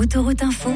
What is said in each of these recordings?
Autoroute Info,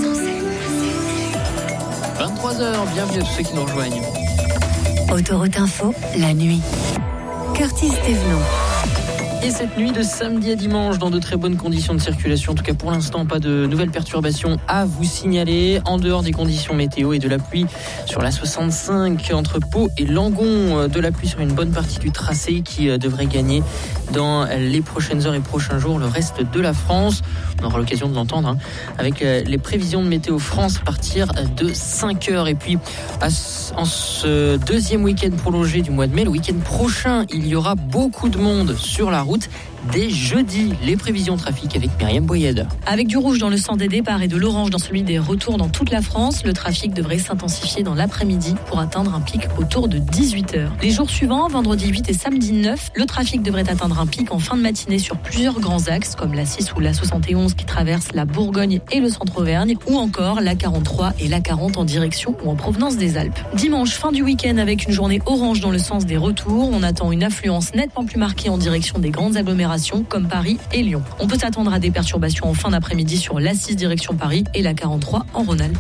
23h, bienvenue à tous ceux qui nous rejoignent. Autoroute Info, la nuit. Curtis Thévenot. Et cette nuit de samedi à dimanche, dans de très bonnes conditions de circulation, en tout cas pour l'instant, pas de nouvelles perturbations à vous signaler. En dehors des conditions météo et de la pluie sur la 65 entre Pau et Langon, de la pluie sur une bonne partie du tracé qui devrait gagner dans les prochaines heures et prochains jours le reste de la France. On aura l'occasion de l'entendre avec les prévisions de Météo France à partir de 5h. Et puis, en ce deuxième week-end prolongé du mois de mai, le week-end prochain, il y aura beaucoup de monde sur la route. Dès jeudi, les prévisions trafic avec Myriam Boyed. Avec du rouge dans le sens des départs et de l'orange dans celui des retours dans toute la France, le trafic devrait s'intensifier dans l'après-midi pour atteindre un pic autour de 18h. Les jours suivants, vendredi 8 et samedi 9, le trafic devrait atteindre un pic en fin de matinée sur plusieurs grands axes comme la 6 ou la 71 qui traversent la Bourgogne et le centre-Auvergne, ou encore la 43 et la 40 en direction ou en provenance des Alpes. Dimanche, fin du week-end avec une journée orange dans le sens des retours, on attend une affluence nettement plus marquée en direction des grandes agglomérations comme Paris et Lyon. On peut s'attendre à des perturbations en fin d'après-midi sur l'A6 direction Paris et la 43 en Rhône-Alpes.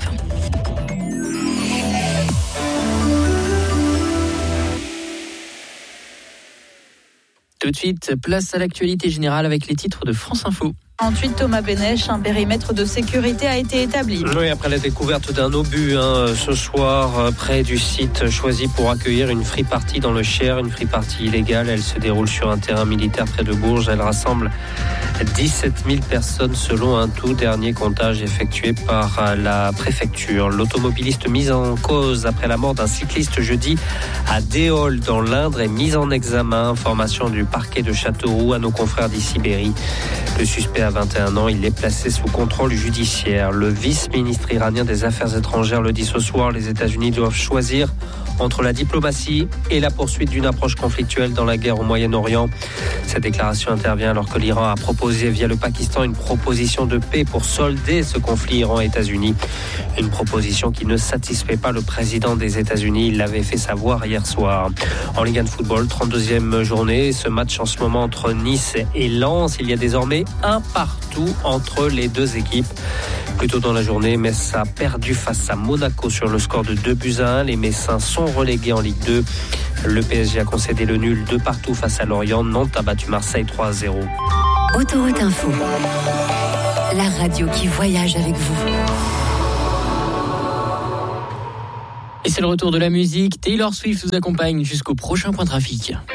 Tout de suite, place à l'actualité générale avec les titres de France Info. Ensuite, Thomas Bénèche, un périmètre de sécurité a été établi. Oui, après la découverte d'un obus ce soir près du site choisi pour accueillir une free party dans le Cher, une free party illégale. Elle se déroule sur un terrain militaire près de Bourges. Elle rassemble 17 000 personnes selon un tout dernier comptage effectué par la préfecture. L'automobiliste mis en cause après la mort d'un cycliste jeudi à Déol dans l'Indre est mis en examen. Information du parquet de Châteauroux à nos confrères d'Issy-Berry. Le suspect a 21 ans, il est placé sous contrôle judiciaire. Le vice-ministre iranien des Affaires étrangères le dit ce soir, les États-Unis doivent choisir entre la diplomatie et la poursuite d'une approche conflictuelle dans la guerre au Moyen-Orient. Cette déclaration intervient alors que l'Iran a proposé via le Pakistan une proposition de paix pour solder ce conflit Iran-États-Unis. Une proposition qui ne satisfait pas le président des États-Unis. Il l'avait fait savoir hier soir. En Ligue 1 de football, 32e journée. Ce match en ce moment entre Nice et Lens. Il y a désormais un partout entre les deux équipes. Plus tôt dans la journée, Metz a perdu face à Monaco sur le score de 2-1. Les Messins sont relégués en Ligue 2. Le PSG a concédé le nul de partout face à Lorient. Nantes a battu Marseille 3-0. Autoroute Info, la radio qui voyage avec vous. Et c'est le retour de la musique. Taylor Swift vous accompagne jusqu'au prochain point trafic.